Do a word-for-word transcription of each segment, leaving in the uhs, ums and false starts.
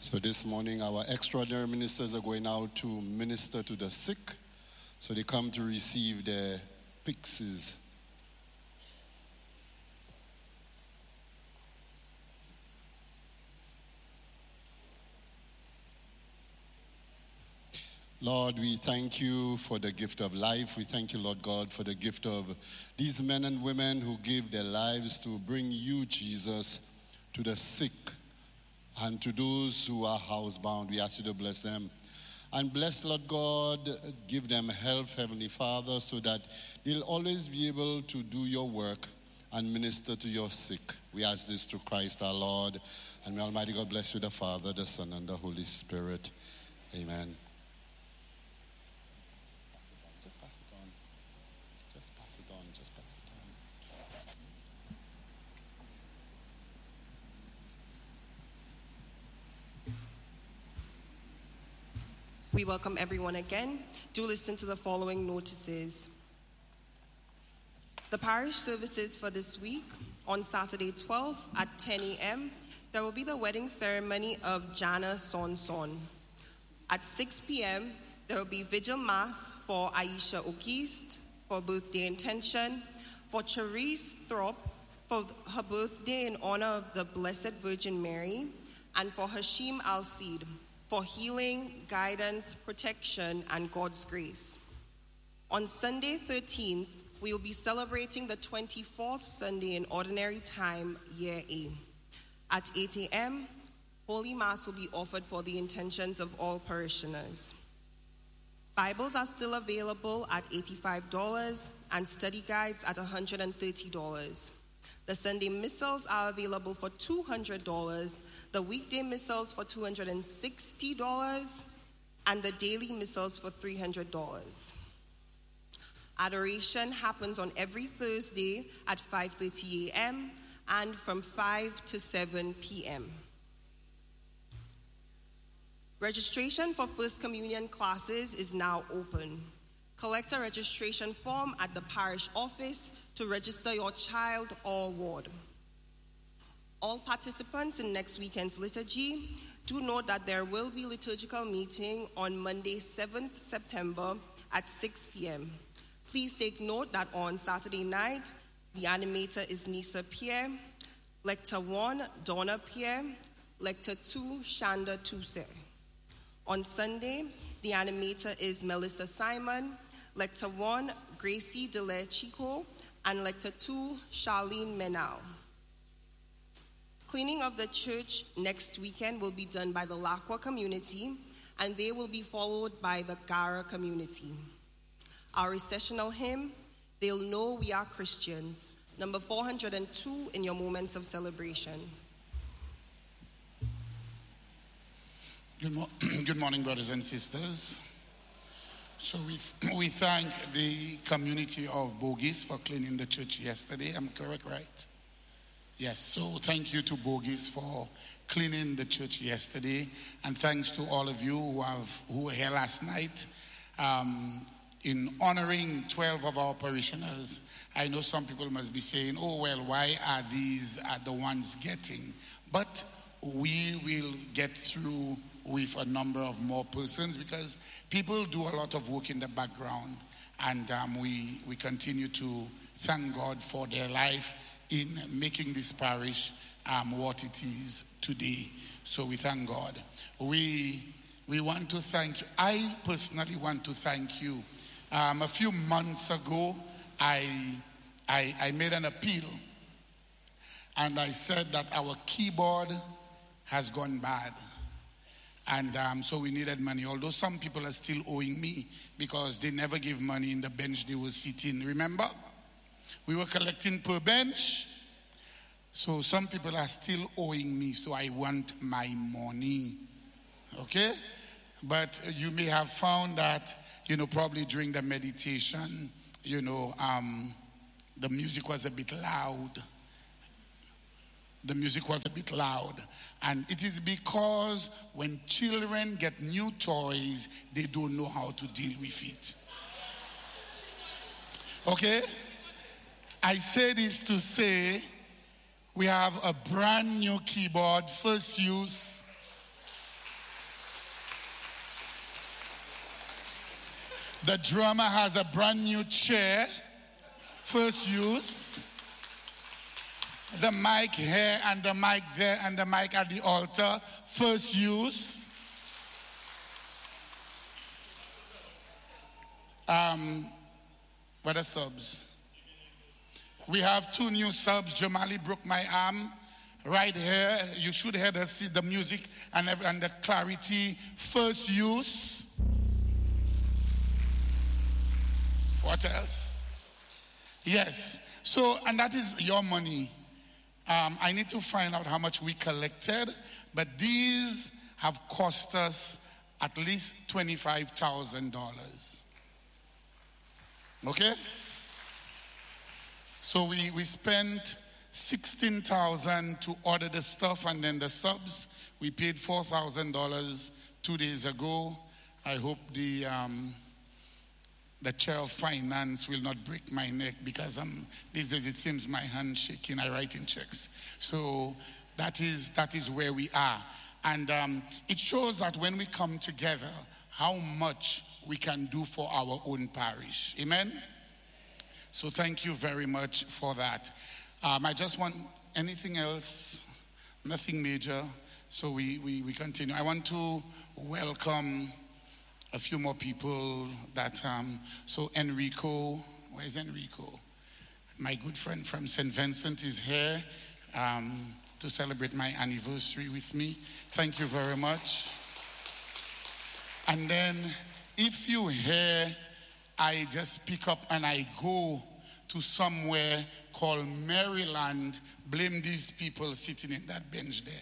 So this morning, our extraordinary ministers are going out to minister to the sick. So they come to receive their pyxes. Lord, we thank you for the gift of life. We thank you, Lord God, for the gift of these men and women who give their lives to bring you, Jesus, to the sick and to those who are housebound. We ask you to bless them. And bless, Lord God, give them health, Heavenly Father, so that they'll always be able to do your work and minister to your sick. We ask this through Christ our Lord. And may Almighty God bless you, the Father, the Son, and the Holy Spirit. Amen. Just pass it on. Just pass it on. Just pass it on. We welcome everyone again. Do listen to the following notices. The parish services for this week, on Saturday twelfth at ten a.m., there will be the wedding ceremony of Jana Sonson. At six p.m., there will be vigil mass for Aisha Okist for birthday intention, for Charisse Throp for her birthday in honor of the Blessed Virgin Mary, and for Hashim Al-Sid for healing, guidance, protection, and God's grace. On Sunday thirteenth, we will be celebrating the twenty-fourth Sunday in Ordinary Time, Year A. At eight a.m., Holy Mass will be offered for the intentions of all parishioners. Bibles are still available at eighty-five dollars and study guides at one hundred thirty dollars. The Sunday missals are available for two hundred dollars, the weekday missals for two hundred sixty dollars, and the daily missals for three hundred dollars. Adoration happens on every Thursday at five thirty a.m. and from five to seven p.m. Registration for First Communion classes is now open. Collect a registration form at the parish office to register your child or ward. All participants in next weekend's liturgy, do note that there will be liturgical meeting on Monday, seventh September at six p.m. Please take note that on Saturday night, the animator is Nisa Pierre, Lector one, Donna Pierre, Lector two, Shanda Tuse. On Sunday, the animator is Melissa Simon, Lector one, Gracie Dele Chico, and Lector two, Charlene Menau. Cleaning of the church next weekend will be done by the Lacqua community, and they will be followed by the Gara community. Our recessional hymn, They'll Know We Are Christians, number four hundred two in your moments of celebration. Good, mo- Good morning, brothers and sisters. So we we thank the community of Bogies for cleaning the church yesterday. I'm correct, right? Yes, so thank you to Bogies for cleaning the church yesterday. And thanks to all of you who have who were here last night um, in honoring twelve of our parishioners. I know some people must be saying, oh, well, why are these are the ones getting? But we will get through with a number of more persons because people do a lot of work in the background, and um, we, we continue to thank God for their life in making this parish um, what it is today. So we thank God. We, we want to thank you. I personally want to thank you. Um, a few months ago, I, I, I made an appeal, and I said that our keyboard has gone bad. And um, so we needed money, although some people are still owing me because they never gave money in the bench they were sitting. Remember? We were collecting per bench. So some people are still owing me, so I want my money. Okay? But you may have found that, you know, probably during the meditation, you know, um, the music was a bit loud. The music was a bit loud. And it is because when children get new toys, they don't know how to deal with it. Okay? I say this to say we have a brand new keyboard, first use. The drummer has a brand new chair, first use. The mic here and the mic there and the mic at the altar, first use. Um, what are subs? We have two new subs. Jamali broke my arm right here. You should hear the, see the music and, and the clarity. First use. What else? Yes. So, and that is your money. Um, I need to find out how much we collected, but these have cost us at least twenty-five thousand dollars. Okay? So we, we spent sixteen thousand dollars to order the stuff, and then the subs, we paid four thousand dollars two days ago. I hope the um, the chair of finance will not break my neck, because um, these days it seems my hand shaking. I write in checks. So that is, that is where we are. And um, it shows that when we come together, how much we can do for our own parish. Amen? So thank you very much for that. Um, I just want, anything else? Nothing major. So we, we, we continue. I want to welcome a few more people that, um, so Enrico, where's Enrico? My good friend from Saint Vincent is here um, to celebrate my anniversary with me. Thank you very much. And then if you hear I just pick up and I go to somewhere called Maryland, blame these people sitting in that bench there.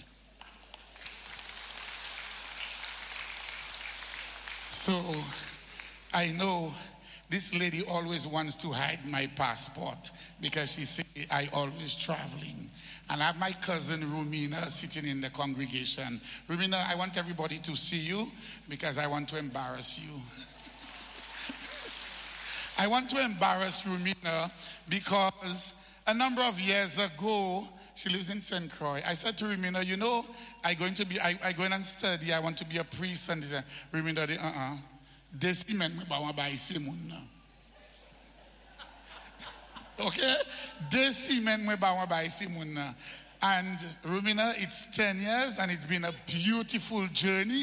So I know this lady always wants to hide my passport because she says I always traveling. And I have my cousin Rumina sitting in the congregation. Rumina, I want everybody to see you because I want to embarrass you. I want to embarrass Rumina because a number of years ago, she lives in Saint Croix. I said to Rumina, you know, I going to be, I, I going and study. I want to be a priest. And she said, Rumina, uh-uh. This man me bawa by Simon. Okay? This man me bawa by Simon. And Rumina, it's ten years and it's been a beautiful journey.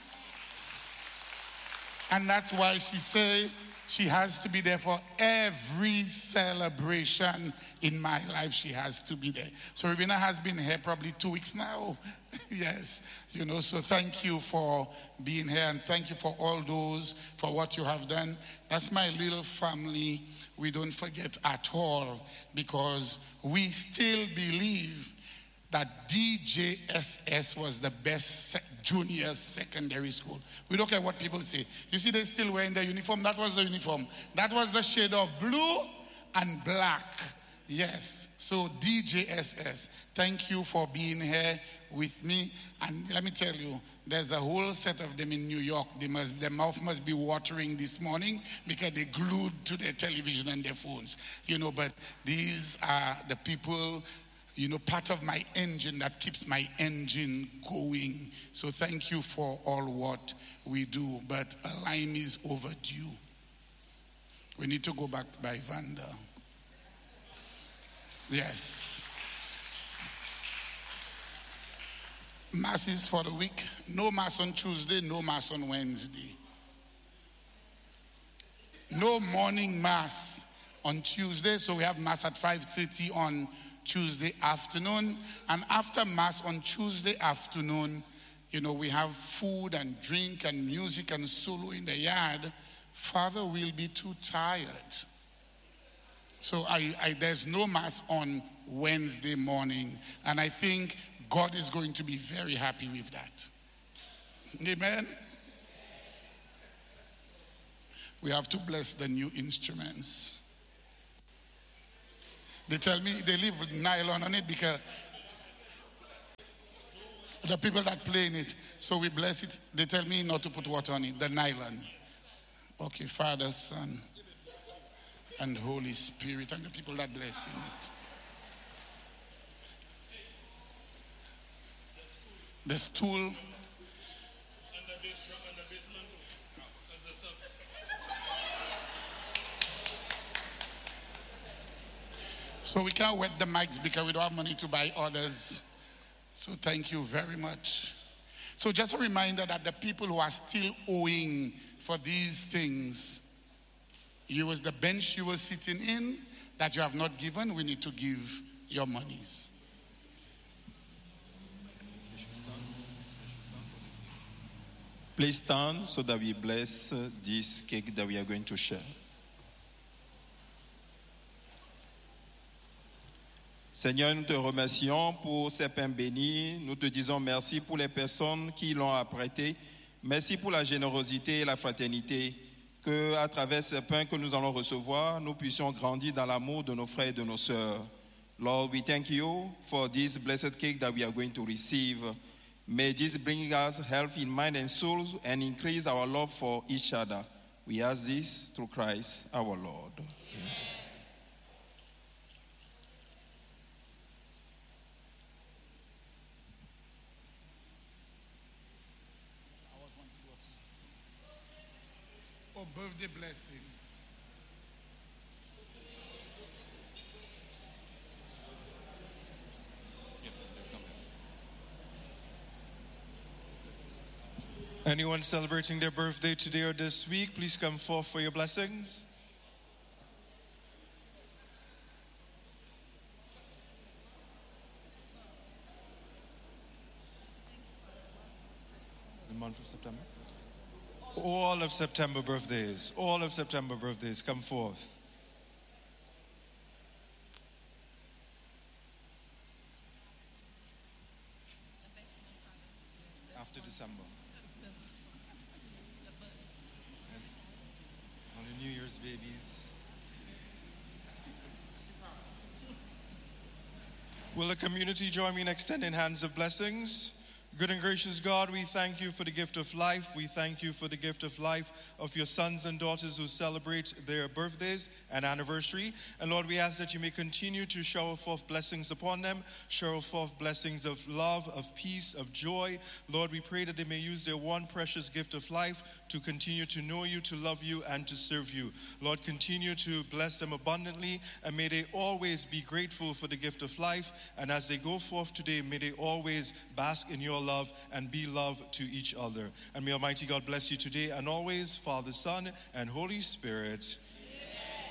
And that's why she say she has to be there for every celebration in my life. She has to be there. So Rubina has been here probably two weeks now. Yes, you know, so thank you for being here, and thank you for all those, for what you have done. That's my little family. We don't forget at all, because we still believe that D J S S was the best junior secondary school. We don't care what people say. You see, they're still wearing the uniform. That was the uniform. That was the shade of blue and black. Yes. So D J S S, thank you for being here with me. And let me tell you, there's a whole set of them in New York. They must, their mouth must be watering this morning because they glued to their television and their phones. You know, but these are the people, you know, part of my engine that keeps my engine going. So thank you for all what we do. But a lime is overdue. We need to go back by Vanda. Yes. Masses for the week. No mass on Tuesday, no mass on Wednesday. No morning mass on Tuesday, so we have mass at five thirty on Tuesday afternoon. And after mass on Tuesday afternoon, you know, we have food and drink and music and solo in the yard. Father will be too tired. So I, I, there's no mass on Wednesday morning. And I think God is going to be very happy with that. Amen? We have to bless the new instruments. They tell me they leave with nylon on it because the people that play in it, so we bless it. They tell me not to put water on it, the nylon. Okay, Father, Son, and Holy Spirit, and the people that bless in it. The stool. So we can't wet the mics because we don't have money to buy others. So thank you very much. So just a reminder that the people who are still owing for these things, you was the bench you were sitting in that you have not given, we need to give your monies. Please stand so that we bless this cake that we are going to share. Seigneur, nous te remercions pour ces pains bénis. Nous te disons merci pour les personnes qui l'ont apprêté. Merci pour la générosité et la fraternité. Que, à travers ces pains que nous allons recevoir, nous puissions grandir dans l'amour de nos frères et de nos sœurs. Lord, we thank you for this blessed cake that we are going to receive. May this bring us health in mind and soul and increase our love for each other. We ask this through Christ our Lord. Amen. Oh, birthday blessing. Anyone celebrating their birthday today or this week, please come forth for your blessings. The month of September? All of September birthdays, all of September birthdays, come forth. After December. On the New Year's babies. Will the community join me in extending hands of blessings? Good and gracious God, we thank you for the gift of life. We thank you for the gift of life of your sons and daughters who celebrate their birthdays and anniversary. And Lord, we ask that you may continue to shower forth blessings upon them, shower forth blessings of love, of peace, of joy. Lord, we pray that they may use their one precious gift of life to continue to know you, to love you, and to serve you. Lord, continue to bless them abundantly, and may they always be grateful for the gift of life. And as they go forth today, may they always bask in your love and be love to each other. And may Almighty God bless you today and always, Father, Son, and Holy Spirit.